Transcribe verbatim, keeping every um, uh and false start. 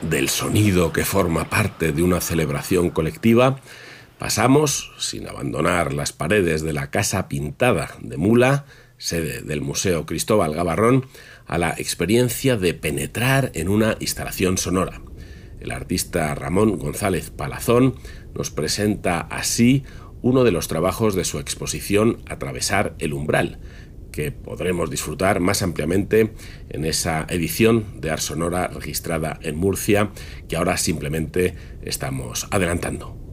del sonido que forma parte de una celebración colectiva, pasamos, sin abandonar las paredes de la Casa Pintada de Mula, sede del Museo Cristóbal Gavarrón, a la experiencia de penetrar en una instalación sonora. El artista Ramón González Palazón nos presenta así uno de los trabajos de su exposición Atravesar el umbral, que podremos disfrutar más ampliamente en esa edición de Ars Sonora registrada en Murcia, que ahora simplemente estamos adelantando.